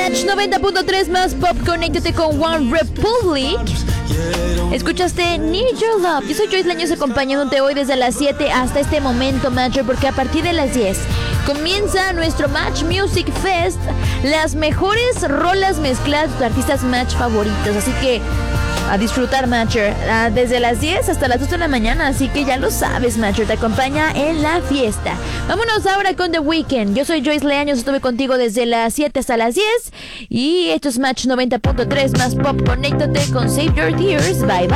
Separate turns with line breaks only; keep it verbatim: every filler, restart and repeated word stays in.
Match noventa punto tres más Pop, conéctate con One Republic. Escuchaste Need Your Love. Yo soy Joyce Leños, acompañándote hoy desde las siete hasta este momento, Matcher, porque a partir de las diez comienza nuestro Match Music Fest, las mejores rolas mezcladas de artistas Match favoritos. Así que a disfrutar, Matcher, desde las diez hasta las dos de la mañana. Así que ya lo sabes, Matcher, te acompaña en la fiesta. Vámonos ahora con The Weeknd. Yo soy Joyce Leaños, estuve contigo desde las siete hasta las diez. Y esto es Match noventa punto tres más Pop. Conéctate con Save Your Tears. Bye bye.